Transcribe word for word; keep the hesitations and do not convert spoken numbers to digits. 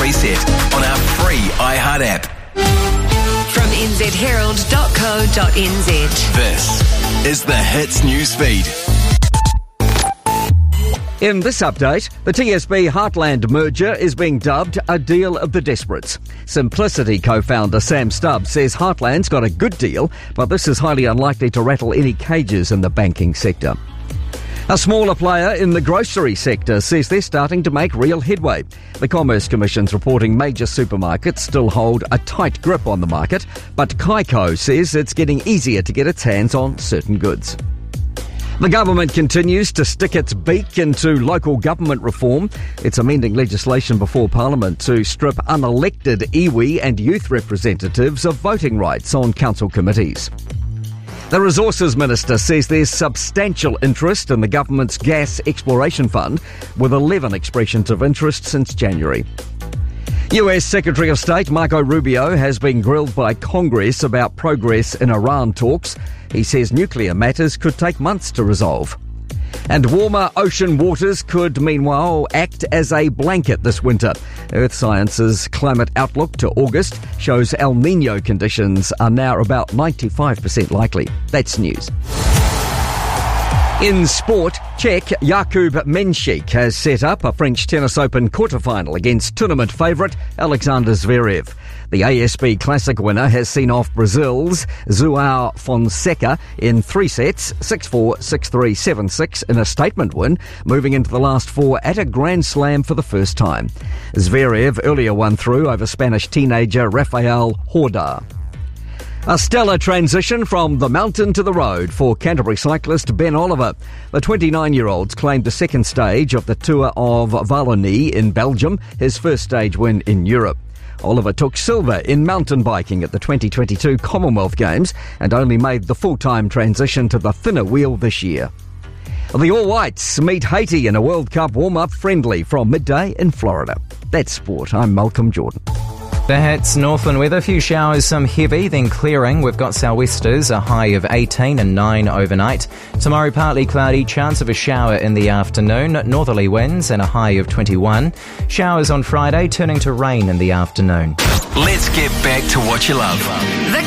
Reset on our free iHeart app. From n z herald dot co dot n z. This is the Hits Newsfeed. In this update, the T S B Heartland merger is being dubbed a deal of the desperates. Simplicity co-founder Sam Stubbs says Heartland's got a good deal, but this is highly unlikely to rattle any cages in the banking sector. A smaller player in the grocery sector says they're starting to make real headway. The Commerce Commission's reporting major supermarkets still hold a tight grip on the market, but Kaiko says it's getting easier to get its hands on certain goods. The government continues to stick its beak into local government reform. It's amending legislation before Parliament to strip unelected iwi and youth representatives of voting rights on council committees. The Resources Minister says there's substantial interest in the government's gas exploration fund, with eleven expressions of interest since January. U S Secretary of State Marco Rubio has been grilled by Congress about progress in Iran talks. He says nuclear matters could take months to resolve. And warmer ocean waters could, meanwhile, act as a blanket this winter. Earth Science's climate outlook to August shows El Niño conditions are now about ninety-five percent likely. That's news. In sport, Czech Jakub Menšík has set up a French Tennis Open quarterfinal against tournament favourite Alexander Zverev. The A S B Classic winner has seen off Brazil's João Fonseca in three sets, six four, six three, seven six, in a statement win, moving into the last four at a Grand Slam for the first time. Zverev earlier won through over Spanish teenager Rafael Horda. A stellar transition from the mountain to the road for Canterbury cyclist Ben Oliver. The twenty-nine-year-old's claimed the second stage of the Tour of Wallonie in Belgium, his first stage win in Europe. Oliver took silver in mountain biking at the twenty twenty-two Commonwealth Games and only made the full-time transition to the thinner wheel this year. The All Whites meet Haiti in a World Cup warm-up friendly from midday in Florida. That's sport. I'm Malcolm Jordan. The Hits Northland weather, a few showers, some heavy, then clearing. We've got sou'westers, a high of eighteen and nine overnight. Tomorrow partly cloudy, chance of a shower in the afternoon, northerly winds and a high of twenty-one. Showers on Friday, turning to rain in the afternoon. Let's get back to what you love. The